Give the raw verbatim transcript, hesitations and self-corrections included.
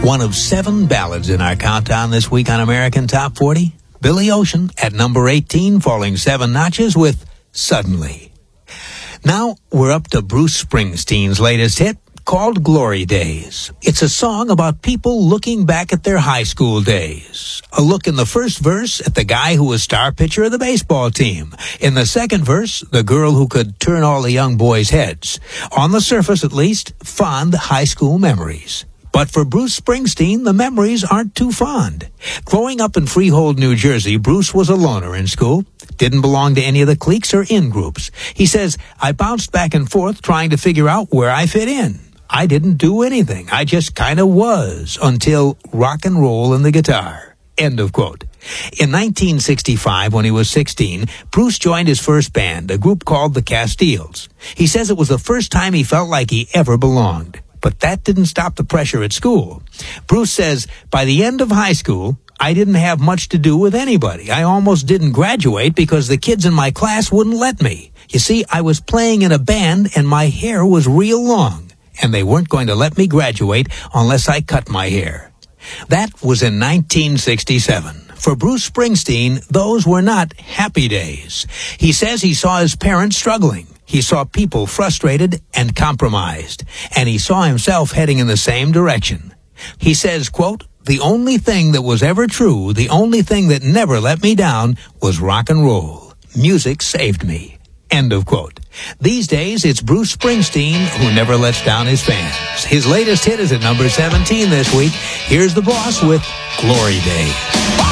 One of seven ballads in our countdown this week on American Top forty. Billy Ocean at number eighteen, falling seven notches with Suddenly. Now we're up to Bruce Springsteen's latest hit, called Glory Days. It's a song about people looking back at their high school days. A look in the first verse at the guy who was star pitcher of the baseball team. In the second verse, the girl who could turn all the young boys' heads. On the surface, at least, fond high school memories. But for Bruce Springsteen, the memories aren't too fond. Growing up in Freehold, New Jersey, Bruce was a loner in school. Didn't belong to any of the cliques or in-groups. He says, I bounced back and forth trying to figure out where I fit in. I didn't do anything. I just kind of was until rock and roll and the guitar. End of quote. In nineteen sixty-five, when he was sixteen, Bruce joined his first band, a group called the Castiles. He says it was the first time he felt like he ever belonged. But that didn't stop the pressure at school. Bruce says, by the end of high school, I didn't have much to do with anybody. I almost didn't graduate because the kids in my class wouldn't let me. You see, I was playing in a band and my hair was real long, and they weren't going to let me graduate unless I cut my hair. That was in nineteen sixty-seven. For Bruce Springsteen, those were not happy days. He says he saw his parents struggling. He saw people frustrated and compromised, and he saw himself heading in the same direction. He says, quote, the only thing that was ever true, the only thing that never let me down was rock and roll. Music saved me. End of quote. These days, it's Bruce Springsteen who never lets down his fans. His latest hit is at number seventeen this week. Here's the boss with Glory Days.